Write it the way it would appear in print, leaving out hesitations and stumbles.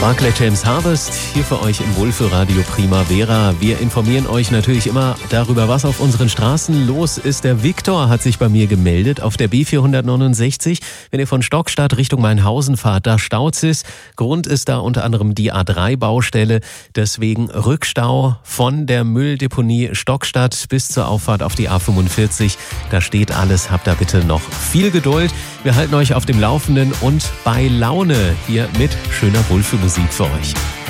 Barclay James Harvest hier für euch im Wohlfühlradio Primavera. Wir informieren euch natürlich immer darüber, was auf unseren Straßen los ist. Der Viktor hat sich bei mir gemeldet auf der B469. Wenn ihr von Stockstadt Richtung Mainhausen fahrt, da staut's es. Grund ist da unter anderem die A3-Baustelle. Deswegen Rückstau von der Mülldeponie Stockstadt bis zur Auffahrt auf die A45. Da steht alles. Habt da bitte noch viel Geduld. Wir halten euch auf dem Laufenden und bei Laune hier mit schöner Wohlfühlmusik für euch.